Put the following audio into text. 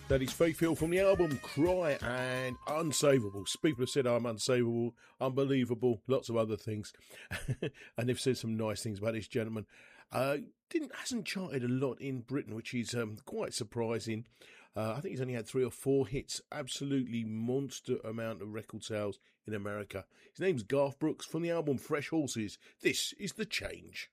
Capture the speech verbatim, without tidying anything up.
That is Faith Hill from the album Cry and Unsavable. People have said I'm unsavable, unbelievable, lots of other things. And they've said some nice things about this gentleman. Uh, didn't hasn't charted a lot in Britain, which is um, quite surprising. Uh, I think he's only had three or four hits. Absolutely monster amount of record sales in America. His name's Garth Brooks from the album Fresh Horses. This is The Change.